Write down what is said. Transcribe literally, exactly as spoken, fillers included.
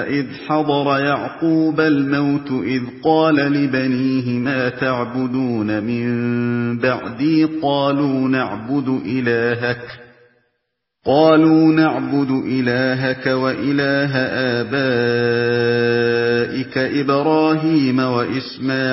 إذ حضر يعقوب الموت إذ قال لبنيه ما تعبدون من بعدي قالوا نعبد إلهك قالوا نعبد إلهك وإله آبائك إبراهيم وإسماعيل